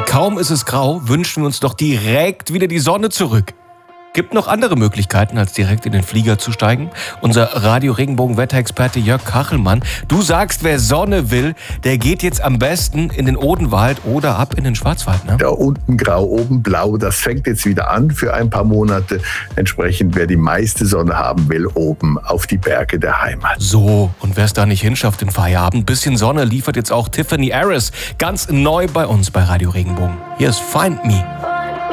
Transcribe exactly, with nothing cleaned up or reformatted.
Kaum ist es grau, wünschen wir uns doch direkt wieder die Sonne zurück. Gibt noch andere Möglichkeiten, als direkt in den Flieger zu steigen? Unser Radio-Regenbogen-Wetterexperte Jörg Kachelmann. Du sagst, wer Sonne will, der geht jetzt am besten in den Odenwald oder ab in den Schwarzwald, ne? Da unten grau, oben blau, das fängt jetzt wieder an für ein paar Monate. Entsprechend, wer die meiste Sonne haben will, oben auf die Berge der Heimat. So, und wer es da nicht hinschafft im Feierabend, bisschen Sonne liefert jetzt auch Tiffany Harris. Ganz neu bei uns bei Radio Regenbogen. Hier ist Find Me.